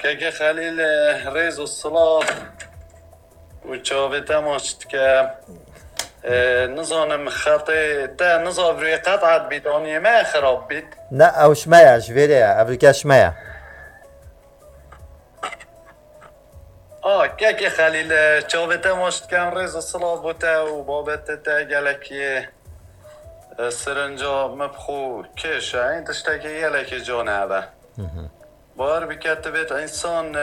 که خلیل ریز و صلاح و چاویتا ماشت که نزانم خطی تا نزا بروی قطعت بید آنی ما خراب بید نه اوش مایش ویره افریکاش مایا که خلیل چاویتا ماشت که ریز و صلاح بوده و بابت تا گلکی سرنجا مبخو کشه این تشتاکی گلکی جانه با بار بکتبت انسان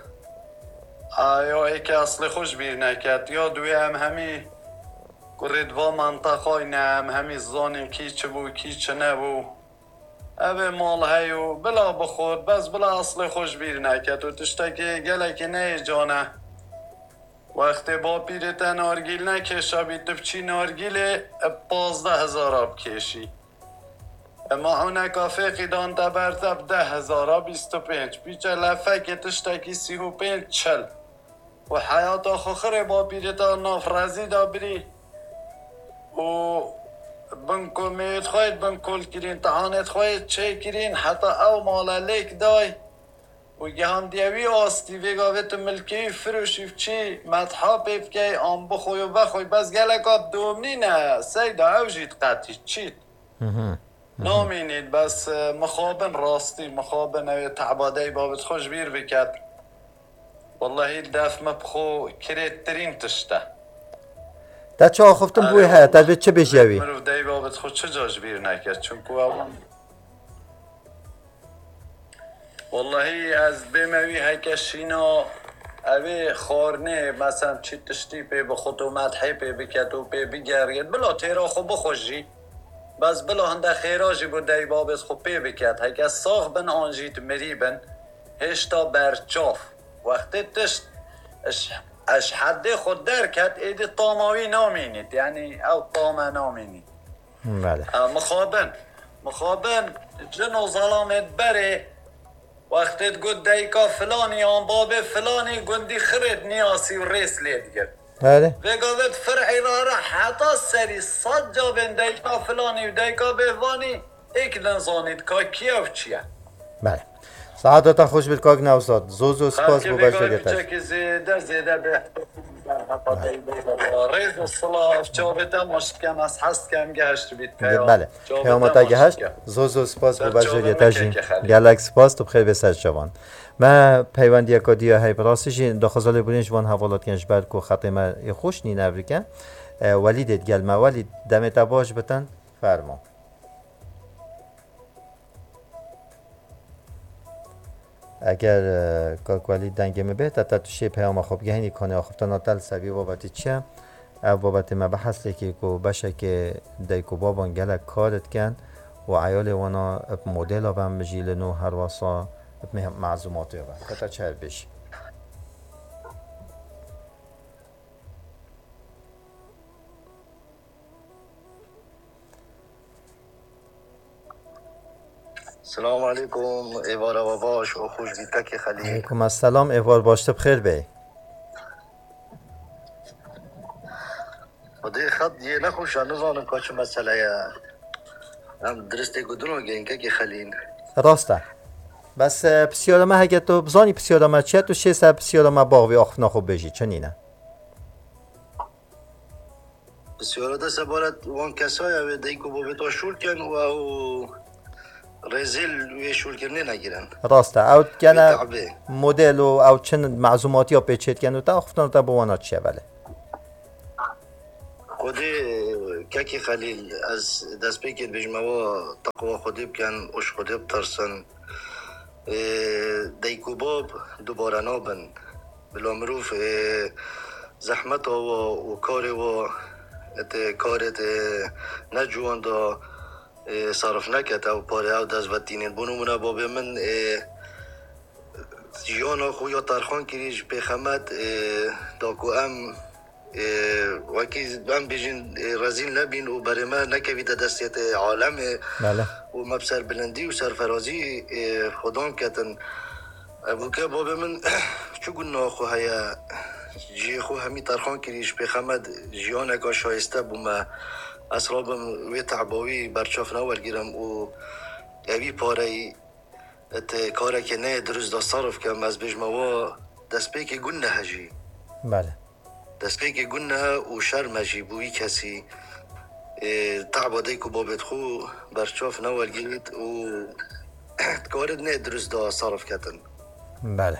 یا ای که اصل خوش بیر نکد یا دوی هم همی گردوا منطقه نم همی زانیم کی چه بو کی چه نبو اوه مال هیو بلا بخور بس بلا اصل خوش بیر نکد و تشتاکی گلکی نه جانه وقتی با پیرتا نارگیل نکشه بیتب چی نارگیل 15,000 آب کشی اما اونه کافه قیدان تبرتب 10,000 25 بیچه لفه که تشتاکی 35 چل و حیات آخر با پیرتا نافرزی دا بری و بنکو مید خواهید بنکل کرین تحانت خواهید چه کرین حتی او مالا لیک دای و گهان دیوی آستی ویگاویت ملکی فروشیف چی مدحا پیب که آن بخوی و بخوی بس گلک آب دومنی نه سیدا او جید قطی چید نامینید بس مخابن راستی مخابن اوی تعباده بابت خوش بیر بکد والله دف مبخو کرید ترین تشته تا چه آخفتم بوی هست تا چه بشیوی مروف دی بابت خود چه جاش بیر نکد چون که اون والله از بموی هکشینا اوی خارنه مثلا چی تشتی پی بخود و مدحی پی بکد و پی بگرگد بلا تیرا خو بخوشی بس بلا هنده خیراجی بود دی بابت خو پی بکد هکه ساخ بن آنجید مری بن هشتا برچاف وقتی تشت اش حد خود درکت ایدی طاماوی نامینید یعنی او طامه نامینید بله مخابن جن و ظلامت بره وقتی گود دیکا فلانی آن باب فلانی گندی خرد نیاسی و ریس لید گرد بله وگاوت فرعی را حتا سری صد جا بین دیکا فلانی و دیکا بهوانی ایک نزانید که کیا و چیه بله سعادتا خوش بید کاک نوستاد زوزو سپاس بو باشد تا که زیده به ریز و صلاف جابتا مشکم از هست کم گهشت بید بله پیامتا گهشت زوزو سپاس بو باشد تاجین گلک سپاس تو بخیر بسر شوان ما پیوندی اکادی های براسیش داخل بودنش وان حوالات کنش بعد کو خاتمه خوش نی نوریکن ولید گل ما ولید دمت باش بتن فرما اگر کاکوالی دنگمه بهت تا تو شی پیام خوب گهنی کنه آخفتا ناتل سوی بابتی چه او بابت ما بحث که کو باشه که دایکو بابان گله کارت کن و عیال وانا مدل هم بجیل نو هر واسا معزومات یابن تا چهر بشی السلام علیکم ایوار و باش و خوش بیتک خلیل علیکم السلام ایوار باشته بخیر بی خدای خط یه نخوش نزانم که چه مسئله هم درسته گدونو گینگه که خلیل راسته بس پسیارمه هگه تو بزانی پسیارمه چیه تو شیست پسیارمه باغوی آخف نخوب بجی چنینه پسیاره ده سبارت وان کسای اوه دیگو با بیتا شول کن و او رزیل وی شول کرنه نگیرن راسته او کنه مدل و او چند معزوماتی ها پیچید کنه تا آخفتان تا بوانا چیه بله خودی که خلیل از دست بکید بجمعوا تقوی خودی بکن اش خودی بترسن دیگو باب دوباره نابن بلا مروف زحمت و کاری و کارت نجوان دا صرف نکت او پاره او دست و تینین بونمونه بابه من جیانا خویا ترخان کریش بخمت داکو ام وکی ام بیجین رزیل نبین و برای من نکوید دستیت عالم و مبسر بلندی و سرفرازی خدام کتن ابو که بابه من چو گناه خو هیا جی خو همی ترخان کریش بخمد جیانا که شایسته بوم اسرابم وی تعباوی برچاف نوال گیرم و اوی پاره ات کاره که نه درست دا صرف کم از بجموا دست پی که گنه هجی بله دست پی که گنه و شرم هجی بوی کسی تعب دیکو بابت خو برچاف نوال گیت و کارد نه درست دا صرف کتن بله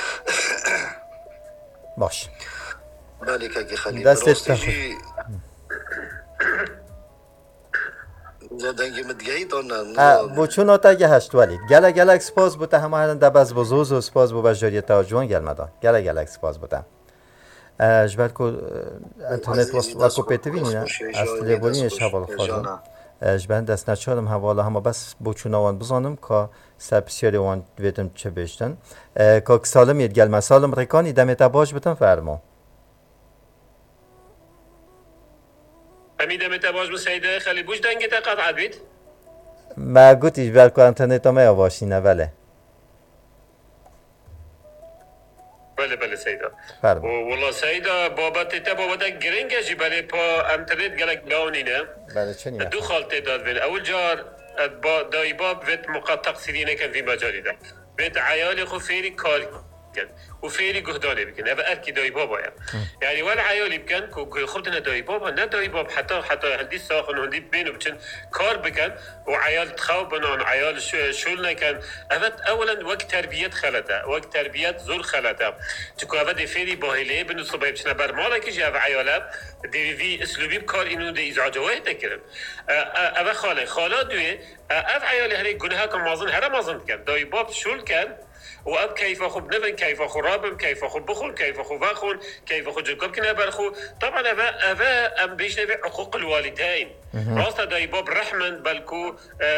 باش بله که خلیل دستت راستیجی زادنگی مدگهی تانن بوچون آتاگه هشت ولید گلک سپاس بوده همه هرن دبز بزوز و سپاس بو بجاری تاجوان گلمدان گلک سپاس بوده جبر کو انترنت واسو پیتوینی نه اصلی بولین شوال خواهدم جبر دست نچارم حوالا همه بس بوچون آوان بزانم که سبسیاری وان دویدم چه بیشتن که سالم ید گلمه سالم ریکانی دمیت باش بتن فرمو همین دمیت باش بسیده خیلی بوش دنگی تا قطع بید ما گوتیش بر که انترنت همه آواشینه ولی بله سیدا فرمو والله سیدا بابت گرنگه جی بله پا انترنت گلک داونینه بله چه نیمه دو خالته داد بین اول جار دای باب ویت مقاطع تقصیری نکن فی مجاری ده ویت عیال خو فیری کار کن و فیری گهدانه بکن اوه ارکی دای بابا یعنی ولی عیالی بکن که خودنا دای بابا نه دای باب حتی هندی ساخن هندی بینو بچن کار بکن و عیال تخاو بنان عیال شول نکن اولا وقت تربیت خلطه وقت تربیت زور خلطه چکو اوه دی فیری باهله بنو صبح بچنه برمالا که جا اوه عیاله دی اسلوبی بکار اینو دی ازعاجوه تکرن اوه خاله دوی اوه عیالی هری گناه که مازن هر مازن کن دای باب شول کن واب كيف اخو بنبن كيف اخو رابم كيف اخو بخل كيف اخو فاخون كيف اخو جلقب كنا برخو طبعا افا ام بيش نبي حقوق الوالدين راستا داي باب رحمن بلكو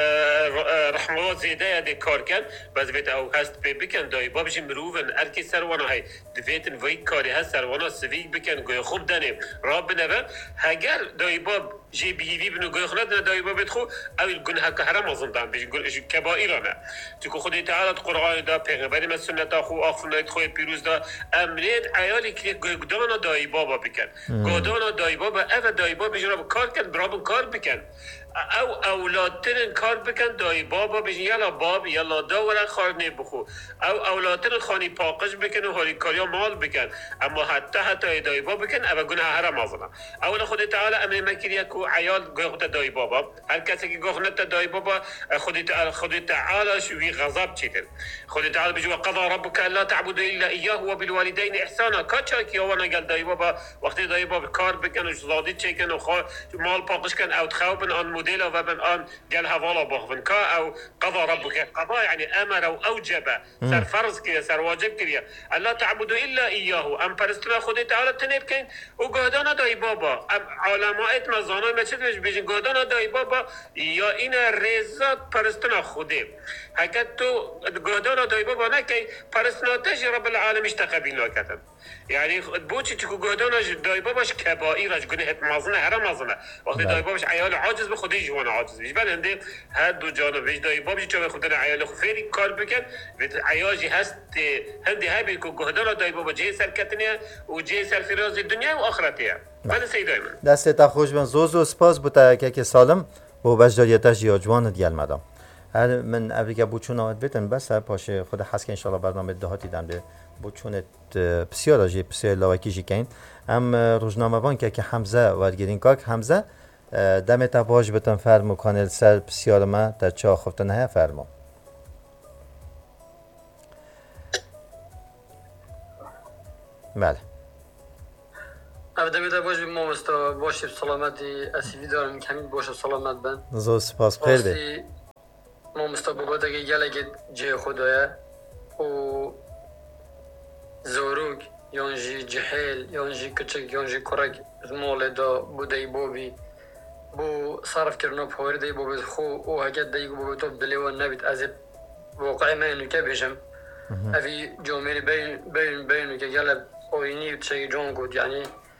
رحمه زياده دي كار كان بس بيت او هست بكن داي باب جي مروفن اركي سروانا هي دفيتن وي كاري هست سروانا سويك بكن گوي خوب دنيم راب بنبا هاگر داي باب جي بي في بنو گوي خلد داي باب بتخو او الگناه كهرم اظن بيش كبائرنا تكو خدي تعالى القران دا پیغمبر ما سنت خو آخوند خوی پیروز دا امرید عیالی که گودانا دایی بابا بکن گودانا دایی بابا او دایی بابا جرا کار کن برام کار بکن او اولادترین کار بکن دایی بابا بجن یلا باب یلا داورا خارنه بخو او اولادترین خانی پاقش بکن و هاری کاریا مال بکن اما حتی دایی بابا بکن او گناه حرام آزنا اولا خود تعالی امر مکریه که عیال گوخت دایی بابا هر کسی که گوخت دایی بابا خود تعالی شوی غضب چیتن خود تعالی بجو قضا ربك الا تعبدوا الا اياه وبالوالدين احسانا کاچا کی وانا گل دایی بابا وقتی دایی بابا کار بکن و زادی چکن و مال پاقش کن او تخاوبن آن مدل و بن آن گل حوالا بخون کا او قضا ربك قضا يعني امر او اوجب سر فرض کیا سر واجب کیا الا تعبدوا الا اياه ام پرستنا خود تعالی تنب کن و گهدانا دایی بابا علماء مزانای مسجد بجن گهدانا دایی بابا یا این رضا پرستنا خوده حکت تو گهدانا دایی بابا نکی پرستناتش رب العالمش تقبیل نکردن یعنی بوچی چکو گهدانش دایی باباش کبائرش گناه مازنه هر مازنه وقتی دایی باباش عیال عاجز به خودی جوان عاجز بیش بل هنده هر دو جانبش دایی باباش چه به خودن عیال خفیری کار بکن و عیاجی هست هنده های بی که گهدان دایی بابا جه سر کتنه و جه سر فراز دنیا و آخرتیه من سیدای من دست خوش بن زوزو سپاس بوده که سالم و بجداریتش یا جوان دیل مدام من ابریگه بوچون آمد بیتن بس پاشه خود حس که انشالله برنامه دهاتی دم به بوچونت بسیار راجی بسیار لاوکی جیکین ام روزنامه وان که حمزه ورگیرین کاک حمزه دمت باش بتن فرمو کانل سر بسیار ما در چه خفتن های فرمو بله دمت باش ما مستا باشی سلامتی اسیوی دارم کمی باشه سلامت بن زو سپاس خیر بی ما مستقبل که گلگت جه خدایه و زوروگ یانجی جهل یانجی کچک یانجی کرک مال دا بودی بابی بو صرف کردن پاور دی بابی خو او هجت دی بابی تو دلیوان نبید از واقع من که بشم افی جامعه بین که گل آینی و چه جان گود یعنی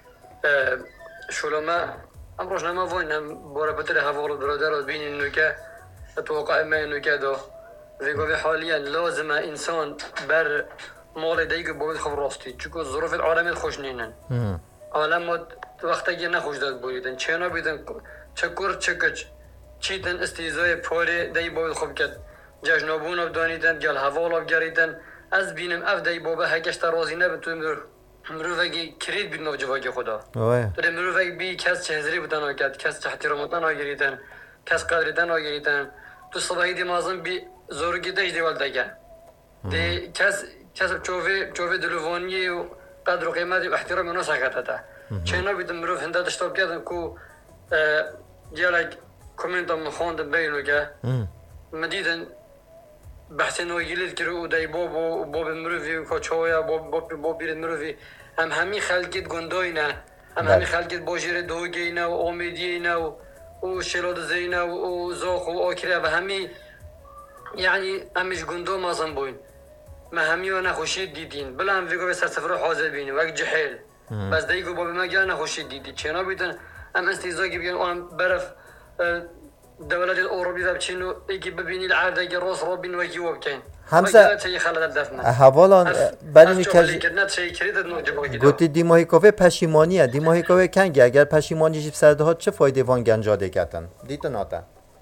شلما امروز نما وینم باره بطر حوال برادر رو بینیم نکه اتوقع ما انه كده في حاليا لازم انسان بر مال دیگه باید خب راستی چون ظروف العالم خوش نینن عالم وقتی نخوش داد بودن چنا بیدن چکر چکچ چیتن استیزای پاره دی باید خوب کرد جشنابون اب دانیدن گل هوال اب گریدن از بینم اف دای بابا هکش ترازی نبن تو مروفگی کرید بید نوجواگی خدا تو مروفگ بی کس چهزری بودن آگد کس تحتی رمضان آگریدن کس قدریدن آگریدن تو صبحی دی مازم بی زورگی دش دیوال دگه دی کس چوفه دلوانی و قدر و قیمت و احترام اونو ساکت ده چینا بیدن مروف هنده دشتاب کردن کو جالک کومنت هم خواندن بینو که مدیدن بحث نوگیلید کرد و دای باب مروفی و کچویا باب بیرد مروفی هم همی خلقیت گندای نه هم همی خلقیت باجر دوگی نه و آمیدی نه و شلاد زینه و زاخ و آکره و همی یعنی همیش گندو مازن بوین ما همی و نخوشید دیدین بلا هم ویگو به سرسفر حاضر بینی وقت جحیل بس دیگو بابی ما گیا نخوشید دیدی چینا بیدن هم استیزاگی بیان آن برف دولت الاوروبی و بچینو ایکی ببینی العرضه که راس رابین و کی وبکن همسا حوالا برای کج گوتی دیماهیکوه پشیمانیه دیماهیکوه کنگی اگر پشیمانی جیب سرده ها چه فایده وان گنجاده کتن دیتو ناتا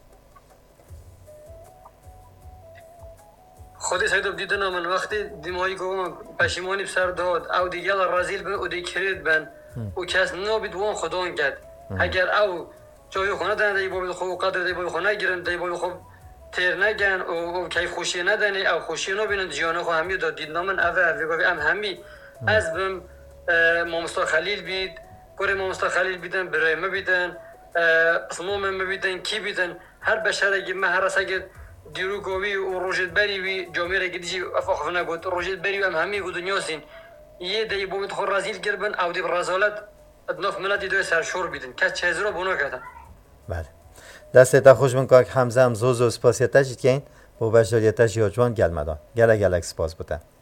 خودی سایدو دیدن من وقتی دیماهیکوه پشیمانی بسر داد او دیگه رازیل بن او دی کرید بن و کس نابید وان خدان کرد اگر او جای خونه دن دی بابی خوب قدر دی بابی خونه گیرن دی بابی خوب تیر نگن و کیف خوشی ندنی او خوشی نبینن جیانه خو همی داد دید نامن اوه ام همی از بم مامستا خلیل بید کور مامستا خلیل بیدن برای ما بیدن اسموم ما بیدن کی بیدن هر بشر اگه ما هر سگه دیرو گوی و روجت بری وی جامعه را گدیجی افاق نگود روجت بری و ام همی گود دنیاسین یه دی بابی خو رازیل گربن او دی رازالت ادناف ملتی دوی سرشور بیدن کس چه هزرو بونا کردن بله دستت خوش من که حمزه هم زوز و سپاسیتش که این با بشاریتش یاجوان گل مدان گلک سپاس بودن